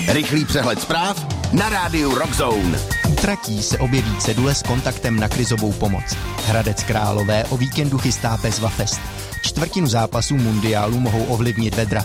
Rychlý přehled zpráv na rádiu Rockzone. U tratí se objeví cedule s kontaktem na krizovou pomoc. Hradec Králové o víkendu chystá Bezvafest. Čtvrtinu zápasů mundiálu mohou ovlivnit vedra.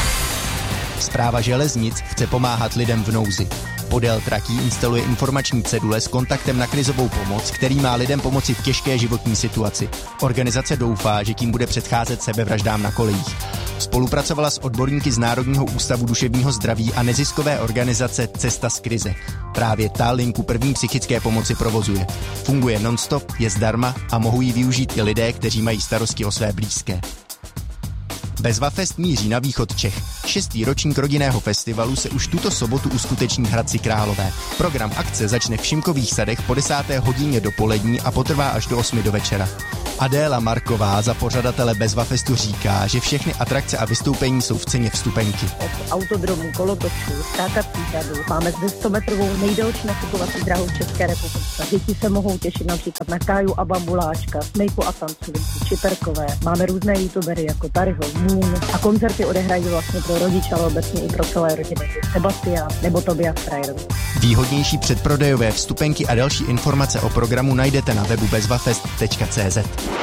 Správa železnic chce pomáhat lidem v nouzi. Podél tratí instaluje informační cedule s kontaktem na krizovou pomoc, který má lidem pomoci v těžké životní situaci. Organizace doufá, že tím bude předcházet sebevraždám na kolejích. Spolupracovala s odborníky z Národního ústavu duševního zdraví a neziskové organizace Cesta z krize. Právě ta linku první psychické pomoci provozuje. Funguje non-stop, je zdarma a mohou ji využít i lidé, kteří mají starosti o své blízké. Bezvafest míří na východ Čech. 6. ročník rodinného festivalu se už tuto sobotu uskuteční v Hradci Králové. Program akce začne v Šimkových sadech po 10. hodině dopolední a potrvá až do 8 do večera. Adéla Marková za pořadatele Bezvafestu říká, že všechny atrakce a vystoupení jsou v ceně vstupenky. Od autodromu, kolotočů, skákacích hradů máme zde 100-metrovou nejdelší nafukovací dráhu v České republice. Děti se mohou těšit například na Káju a Bambuláčka, Smejku a Tancovinku, Čiperkové. Máme různé youtubery jako Taryho, Moon a koncerty odehrají vlastně pro rodiče, ale obecně i pro celé rodiny. Sebastián nebo Tobias Frajer. Výhodnější předprodejové vstupenky a další informace o programu najdete na webu bezvafest.cz.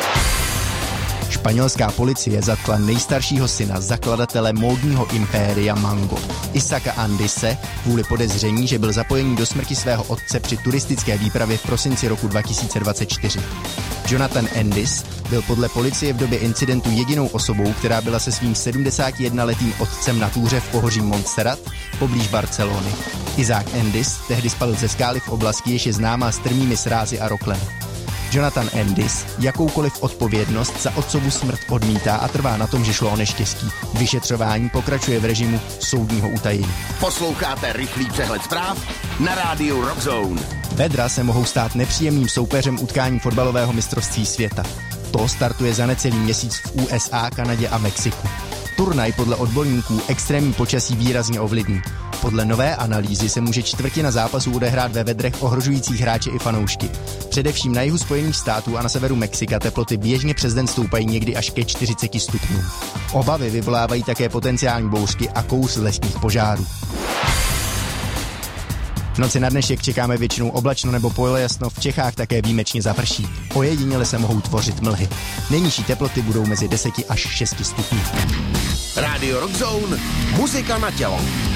Španělská policie zatkla nejstaršího syna zakladatele módního impéria Mango, Isaaca Andise, kvůli podezření, že byl zapojený do smrti svého otce při turistické výpravě v prosinci roku 2024. Jonathan Endis byl podle policie v době incidentu jedinou osobou, která byla se svým 71letým otcem na túře v pohoří Montserrat poblíž Barcelony. Isaac Endis tehdy spadl ze skály v oblasti, jež je známá strmými srázy a roklem. Jonathan Endis jakoukoliv odpovědnost za otcovu smrt odmítá a trvá na tom, že šlo o neštěstí. Vyšetřování pokračuje v režimu soudního utajení. Posloucháte rychlý přehled zpráv na rádiu Rockzone. Vedra se mohou stát nepříjemným soupeřem utkání fotbalového mistrovství světa. To startuje za necelý měsíc v USA, Kanadě a Mexiku. Turnaj podle odborníků extrémní počasí výrazně ovlivní. Podle nové analýzy se může čtvrtina zápasů odehrát ve vedrech ohrožujících hráče i fanoušky. Především na jihu Spojených států a na severu Mexika teploty běžně přes den stoupají někdy až ke 40 stupňům. Obavy vyvolávají také potenciální bouřky a kous lesních požárů. V noci na dnešek čekáme většinou oblačno nebo polojasno, v Čechách také výjimečně zaprší. Ojediněle se mohou tvořit mlhy. Nejnižší teploty budou mezi 10 až 6 stupňů. Rádio Rockzone, muzika na tělo.